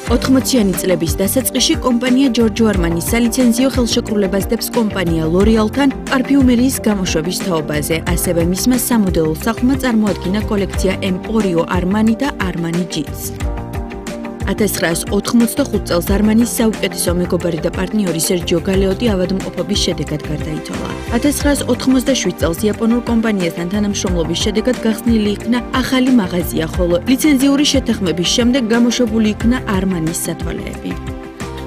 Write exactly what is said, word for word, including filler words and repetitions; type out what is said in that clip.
ოთხმოციანი წლების დასაწყისში კომპანია ჯორჯო არმანის სალიცენზიო ხელშეკრულებას დებს კომპანია ლორიალთან პარფიუმერიის გამოშვების თაობაზე. ასევე მისმა სამოდელო სახლმა წარმოადგინა კოლექცია ემპორიო არმანი და არმანი ჯინს. ათას ცხრაას ოთხმოცდახუთ წელს არმანის საუკეთესო მეგობარი და პარტნიორი სერჯიო გალეოტი ავადმყოფობის შედეგად გარდაიცვალა. ათას ცხრაას ოთხმოცდაშვიდ წელს იაპონურ კომპანიასთან თანამშრომლობის შედეგად გახსნილი იქნა ახალი მაღაზია, ხოლო ლიცენზიური შეთანხმების შემდეგ გამოშვებული იქნა არმანის სათვალეები.